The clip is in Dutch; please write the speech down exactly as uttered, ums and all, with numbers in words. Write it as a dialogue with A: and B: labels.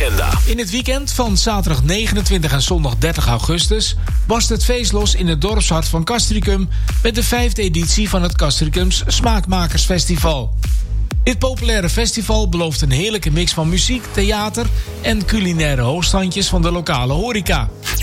A: agenda.
B: In het weekend van zaterdag negenentwintig en zondag dertig augustus... barst het feest los in het dorpshart van Castricum... met de vijfde editie van het Castricums Smaakmakersfestival. Dit populaire festival belooft een heerlijke mix van muziek, theater... en culinaire hoogstandjes van de lokale horeca.